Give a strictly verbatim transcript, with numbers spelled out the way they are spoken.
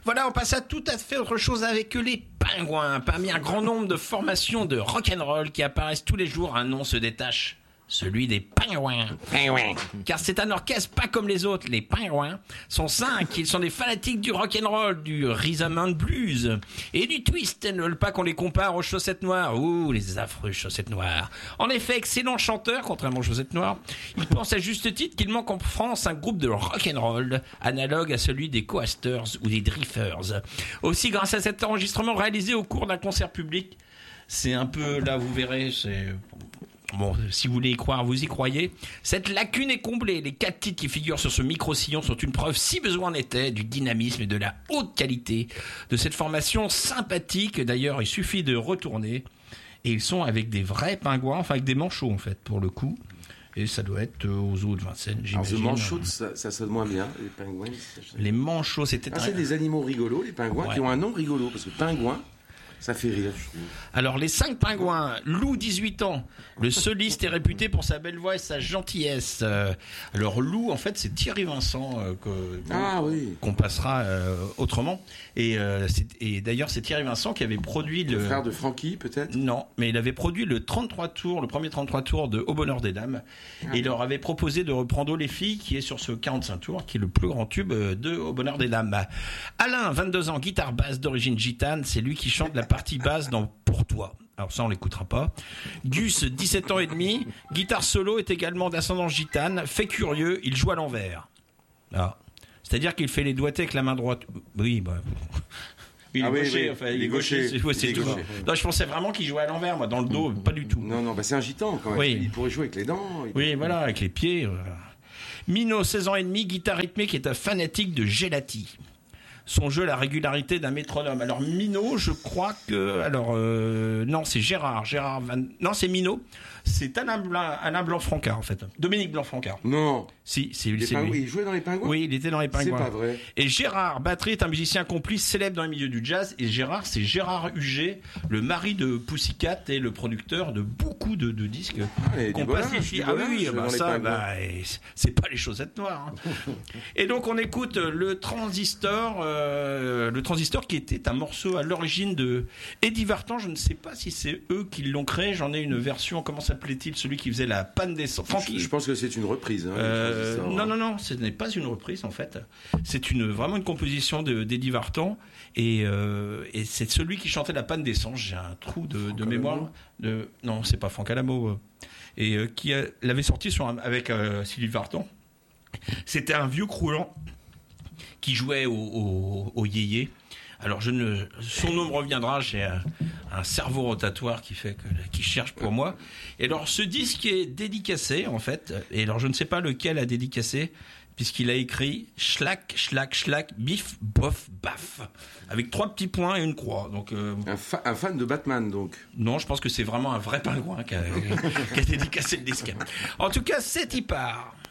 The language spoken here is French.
Voilà, on passe à tout à fait autre chose avec les Pingouins. Parmi un grand nombre de formations de rock'n'roll qui apparaissent tous les jours, un nom se détache. Celui des Pingouins. Pingouins. Car c'est un orchestre pas comme les autres. Les Pingouins sont cinq. Ils sont des fanatiques du rock'n'roll, du rhythm and blues et du twist. Ils ne veulent pas qu'on les compare aux Chaussettes Noires. Ouh, les affreux Chaussettes Noires. En effet, excellents chanteurs, contrairement aux Chaussettes Noires, ils pensent à juste titre qu'il manque en France un groupe de rock'n'roll analogue à celui des Coasters ou des Drifters. Aussi, grâce à cet enregistrement réalisé au cours d'un concert public, c'est un peu, là vous verrez, c'est... Bon, si vous voulez y croire, vous y croyez. Cette lacune est comblée. Les quatre titres qui figurent sur ce micro-sillon sont une preuve, si besoin en était, du dynamisme et de la haute qualité de cette formation sympathique. D'ailleurs, il suffit de retourner. Et ils sont avec des vrais pingouins, enfin avec des manchots, en fait, pour le coup. Et ça doit être aux eaux de Vincennes, j'imagine. Alors, ce manchot, ça, ça sonne moins bien, les pingouins. Les manchots, c'était... Ah, c'est des animaux rigolos, les pingouins, ouais. Qui ont un nom rigolo, parce que pingouin... Ça fait rire, je trouve. Alors, les cinq pingouins. Lou, dix-huit ans. Le soliste est réputé pour sa belle voix et sa gentillesse. Euh, alors, Lou, en fait, c'est Thierry Vincent euh, que, ah, oui. qu'on passera euh, autrement. Et, euh, c'est, et d'ailleurs, c'est Thierry Vincent qui avait produit le... Le frère de Francky, peut-être ? Non, mais il avait produit le trente-trois tours, le premier trente-trois tours de Au Bonheur des Dames. Ah, et il leur avait proposé de reprendre Oh les filles, qui est sur ce quarante-cinq tours, qui est le plus grand tube de Au Bonheur des Dames. Alain, vingt-deux ans, guitare basse d'origine gitane. C'est lui qui chante la partie basse dans Pour toi. Alors ça, on l'écoutera pas. Gus, dix-sept ans et demi, guitare solo, est également d'ascendance gitane. Fait curieux, il joue à l'envers. Ah. C'est-à-dire qu'il fait les doigtés avec la main droite. Oui, bah... Il est ah gaucher, oui, oui. enfin, il, il est gaucher. gaucher. C'est, c'est il est tout. gaucher. Non, je pensais vraiment qu'il jouait à l'envers, moi, dans le dos, pas du tout. Non, non, bah c'est un gitan quand même. Oui. Il pourrait jouer avec les dents. Oui, pourrait... voilà, avec les pieds. Voilà. Mino, seize ans et demi, guitare rythmique, est un fanatique de Gelati. Son jeu, la régularité d'un métronome. Alors Mino, je crois que... Alors, euh, non, c'est Gérard. Gérard Van... Non, c'est Mino. C'est Alain, Blanc, Alain Blanc-Francard, en fait. Dominique Blanc-Francard. Non. Si, c'est, les c'est pingouins, lui. Il jouait dans les Pingouins ? Oui, il était dans les Pingouins. C'est pas vrai. Et Gérard Battery est un musicien complice célèbre dans les milieux du jazz. Et Gérard, c'est Gérard Huget, le mari de Pussycat et le producteur de beaucoup de, de disques ah, qu'on passe ici. Ah oui, oui, bah, ça, bah, c'est pas les Chaussettes Noires. Hein. Et donc, on écoute le Transistor, euh, le Transistor qui était un morceau à l'origine de Eddie Vartan. Je ne sais pas si c'est eux qui l'ont créé. J'en ai une version, comment s'appelait-il, celui qui faisait la panne d'essence. Je, je pense que c'est une reprise. Hein, euh, non, non, non, ce n'est pas une reprise en fait. C'est une, vraiment une composition de, d'Eddie Vartan et, euh, et c'est celui qui chantait la panne d'essence. J'ai un trou de, de mémoire. De, non, c'est pas Franck Alamo. Et euh, qui a, l'avait sorti sur un, avec euh, Sylvie Vartan. C'était un vieux croulant qui jouait au, au, au yéyé. Alors, je ne, son nom me reviendra, j'ai un, un cerveau rotatoire qui fait que, qui cherche pour moi. Et alors, ce disque est dédicacé, en fait. Et alors, je ne sais pas lequel a dédicacé, puisqu'il a écrit Schlack, Schlack, Schlack, Bif, Bof, Baf. Avec trois petits points et une croix. Donc, euh, un, fa- un fan de Batman, donc. Non, je pense que c'est vraiment un vrai pingouin qui a, qui a dédicacé le disque. En tout cas, c'est y part.